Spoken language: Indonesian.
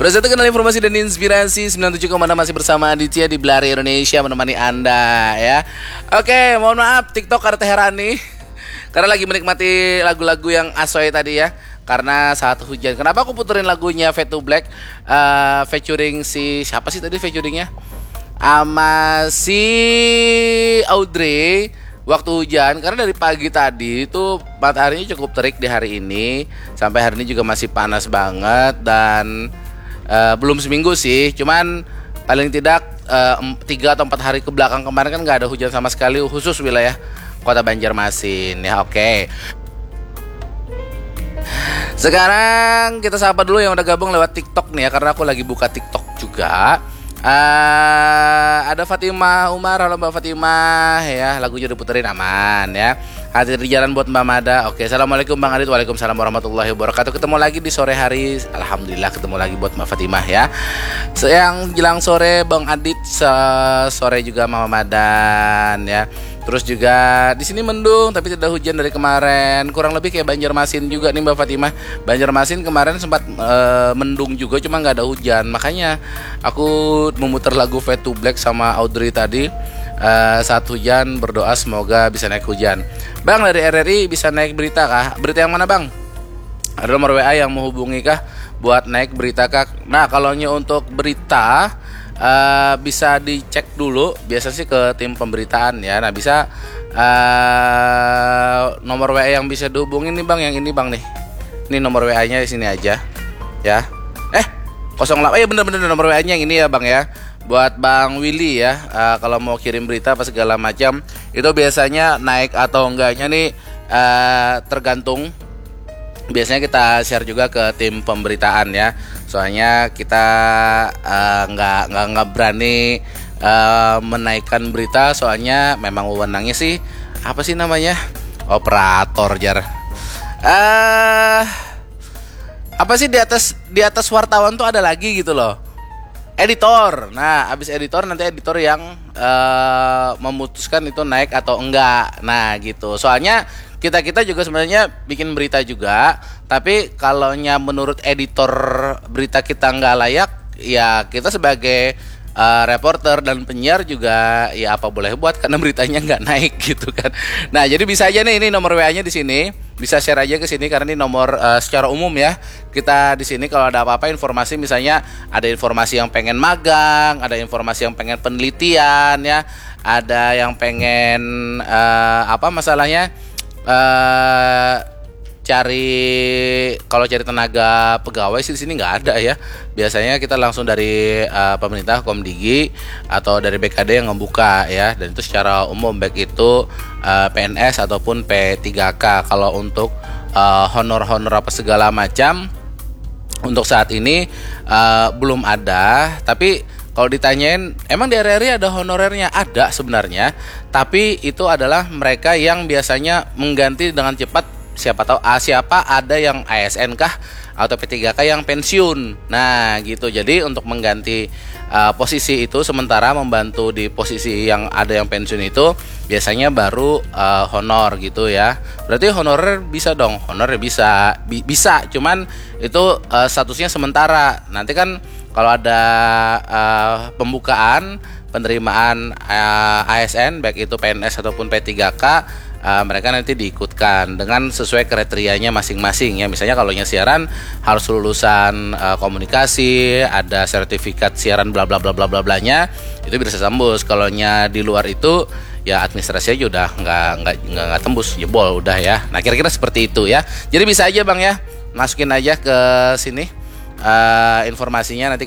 Bersatu kenal informasi dan inspirasi 97,6 masih bersama Aditya di Blari Indonesia menemani Anda ya. Oke, mohon maaf TikTok ada Teherani karena lagi menikmati lagu-lagu yang asoy tadi ya. Karena saat hujan. Kenapa aku puterin lagunya Fade to Black featuring si siapa sih tadi featuringnya? Sama si Audrey. Waktu hujan, karena dari pagi tadi itu mataharinya cukup terik di hari ini. Sampai hari ini juga masih panas banget. Dan belum seminggu sih, cuman paling tidak 3 atau 4 hari ke belakang kemarin kan gak ada hujan sama sekali, khusus wilayah kota Banjarmasin ya. Oke. Sekarang kita sapa dulu yang udah gabung lewat TikTok nih ya, karena aku lagi buka TikTok juga. Ada Fatimah Umar, halo Mbak Fatimah ya, lagunya diputerin aman ya. Hadir di jalan buat Mbak Mada. Oke, assalamualaikum Bang Adit, waalaikumsalam warahmatullahi wabarakatuh. Ketemu lagi di sore hari, alhamdulillah ketemu lagi buat Mbak Fatimah ya. Yang jelang sore Bang Adit, sore juga Mama Madan ya. Terus juga di sini mendung tapi tidak hujan dari kemarin. Kurang lebih kayak Banjarmasin juga nih Mbak Fatimah. Banjarmasin kemarin sempat mendung juga, cuma nggak ada hujan. Makanya aku memutar lagu Fade to Black sama Audrey tadi. Saat hujan berdoa semoga bisa naik hujan. Bang, dari RRI bisa naik berita kah? Berita yang mana Bang? Ada nomor WA yang menghubungi kah buat naik berita kah? Nah, kalau untuk berita bisa dicek dulu, biasa sih ke tim pemberitaan ya. Nah, bisa nomor WA yang bisa dihubungin nih Bang, yang ini Bang nih. Ini nomor WA-nya di sini aja ya. 08 ya, bener-bener nomor WA-nya yang ini ya Bang ya. Buat Bang Willy ya, kalau mau kirim berita apa segala macam itu biasanya naik atau enggaknya nih tergantung. Biasanya kita share juga ke tim pemberitaan ya. Soalnya kita nggak berani menaikkan berita, soalnya memang wewenangnya sih apa sih namanya, operator jar. Apa sih di atas wartawan tuh ada lagi gitu loh, editor. Nah, abis editor nanti editor yang memutuskan itu naik atau enggak. Nah gitu. Soalnya kita juga sebenarnya bikin berita juga, tapi kalaunya menurut editor berita kita nggak layak, ya kita sebagai reporter dan penyiar juga ya apa boleh buat, karena beritanya nggak naik gitu kan. Nah, jadi bisa aja nih, ini nomor WA-nya di sini, bisa share aja ke sini karena ini nomor secara umum ya. Kita di sini kalau ada apa-apa informasi, misalnya ada informasi yang pengen magang, ada informasi yang pengen penelitian ya, ada yang pengen apa masalahnya, kalau cari tenaga pegawai sih di sini nggak ada ya. Biasanya kita langsung dari pemerintah Komdigi atau dari BKD yang ngebuka ya, dan itu secara umum baik itu PNS ataupun P3K. Kalau untuk honor-honor apa segala macam untuk saat ini belum ada. Tapi kalau ditanyain emang di RRI ada honorernya? Ada sebenarnya, tapi itu adalah mereka yang biasanya mengganti dengan cepat. Siapa ada yang ASN kah atau P3K yang pensiun. Nah gitu, jadi untuk mengganti posisi itu sementara membantu di posisi yang ada yang pensiun itu biasanya baru honor gitu ya. Berarti honorer bisa dong, honorer bisa cuman itu statusnya sementara. Nanti kan kalau ada pembukaan penerimaan ASN baik itu PNS ataupun P3K, mereka nanti diikutkan dengan sesuai kriterianya masing-masing ya. Misalnya kalau siaran harus lulusan komunikasi, ada sertifikat siaran bla bla bla bla bla blanya, itu bisa tembus. Kalau di luar itu ya administrasi aja udah nggak tembus, jebol udah ya. Nah, kira-kira seperti itu ya. Jadi bisa aja Bang ya, masukin aja ke sini informasinya, nanti